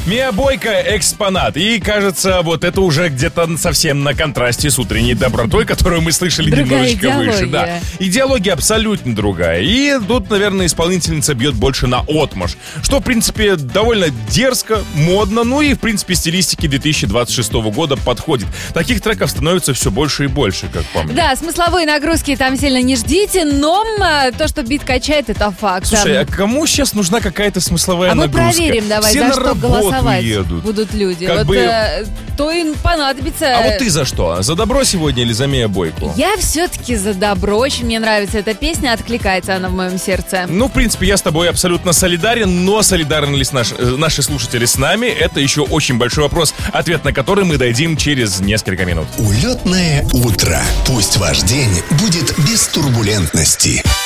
Миа Бойко — экспонат. И, кажется, вот это уже где-то совсем на контрасте с утренней добротой, которую мы слышали другая немножечко выше. Да. Идеология абсолютно другая. И тут, наверное, исполнительница бьет больше на отмашь. Что, в принципе, довольно дерзко, модно, ну и, в принципе, стилистике 2026 года подходит. Таких треков становится все больше и больше, как по мне. Да, смысловые нагрузки там сильно не ждите, но то, что бит качает, это факт. Слушай, а кому сейчас нужна какая-то смысловая нагрузка? Мы проверим, давай, все за на что работу голосовать едут. будут люди. Как вот бы... то им понадобится. А вот ты за что? За добро сегодня или за Миа Бойко? Я все-таки за добро. Очень мне нравится эта песня, откликается она в моем сердце. Ну, в принципе, я с тобой абсолютно солидарен, но солидарны ли наши слушатели с нами? Это еще очень большой вопрос, ответ на который мы дадим через несколько минут. Улетное утро. Пусть ваш день будет без турбулентности.